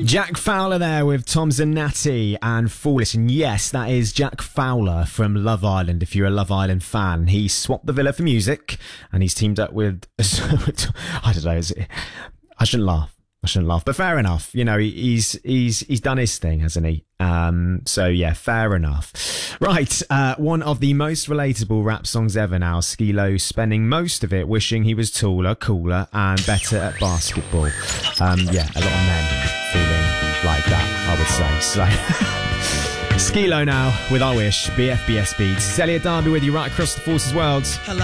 Jack Fowler there with Tom Zanatti and Foolish. And yes, that is Jack Fowler from Love Island. If you're a Love Island fan, he swapped the villa for music and he's teamed up with, I don't know, I shouldn't laugh, but fair enough. You know, he's done his thing, hasn't he? So yeah, fair enough. Right, one of the most relatable rap songs ever now. Skee-Lo spending most of it wishing he was taller, cooler, and better at basketball. Yeah, a lot of men feeling like that, I would say. So, Skee-Lo now with I Wish, BFBS Beats. Elliot Darby with you right across the Forces world. Hello.